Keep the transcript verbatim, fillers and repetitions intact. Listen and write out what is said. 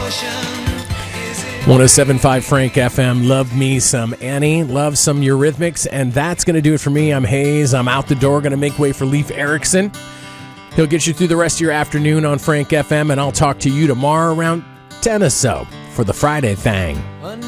one oh seven point five Frank F M. Love me some Annie. Love some Eurythmics. And that's going to do it for me. I'm Hayes. I'm out the door. Going to make way for Leif Erikson. He'll get you through the rest of your afternoon on Frank F M. And I'll talk to you tomorrow around ten or so for the Friday thing.